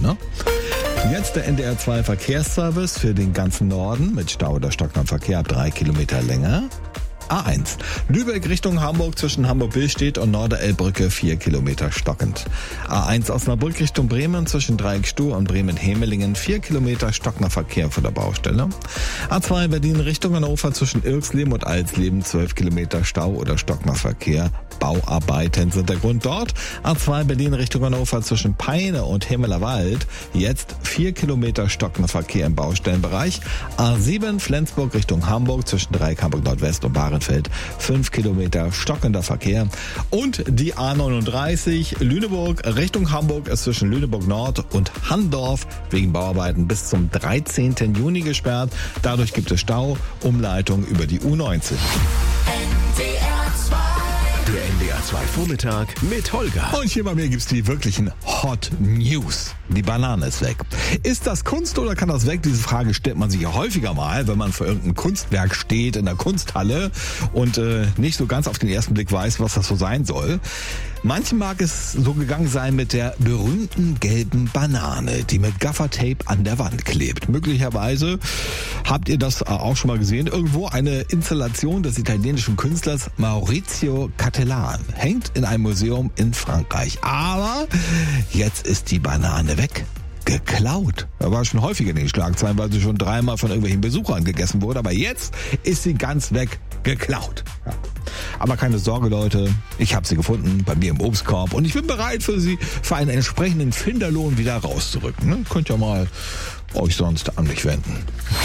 ne? Jetzt der NDR 2 Verkehrsservice für den ganzen Norden mit Stau oder stockendem Verkehr ab 3 Kilometer länger. A1. Lübeck Richtung Hamburg zwischen Hamburg-Billstedt und Norderelbbrücke 4 Kilometer stockend. A1 Osnabrück Richtung Bremen zwischen Dreieckstuhl und Bremen-Hemelingen 4 Kilometer stockender Verkehr vor der Baustelle. A2 Berlin Richtung Hannover zwischen Irksleben und Alsleben 12 Kilometer Stau oder stockender Verkehr. Bauarbeiten sind der Grund dort. A2 Berlin Richtung Hannover zwischen Peine und Himmelerwald jetzt 4 Kilometer stockender Verkehr im Baustellenbereich. A7 Flensburg Richtung Hamburg zwischen Dreieck Hamburg Nordwest und Bahrenfeld 5 Kilometer stockender Verkehr. Und die A39 Lüneburg Richtung Hamburg ist zwischen Lüneburg Nord und Handorf wegen Bauarbeiten bis zum 13. Juni gesperrt. Dadurch gibt es Stau, Umleitung über die U19. Der NDR 2 Vormittag mit Holger. Und hier bei mir gibt's die wirklichen Hot News. Die Banane ist weg. Ist das Kunst oder kann das weg? Diese Frage stellt man sich ja häufiger mal, wenn man vor irgendeinem Kunstwerk steht in der Kunsthalle und nicht so ganz auf den ersten Blick weiß, was das so sein soll. Manchen mag es so gegangen sein mit der berühmten gelben Banane, die mit Gaffertape an der Wand klebt. Möglicherweise habt ihr das auch schon mal gesehen. Irgendwo eine Installation des italienischen Künstlers Maurizio Cattelan. Hängt in einem Museum in Frankreich. Aber jetzt ist die Banane weg. Geklaut. Er war schon häufiger in den Schlagzeilen, weil sie schon 3-mal von irgendwelchen Besuchern gegessen wurde. Aber jetzt ist sie ganz weg. Geklaut. Ja. Aber keine Sorge, Leute. Ich habe sie gefunden bei mir im Obstkorb und ich bin bereit für sie für einen entsprechenden Finderlohn wieder rauszurücken. Ne? Könnt ihr mal euch sonst an mich wenden.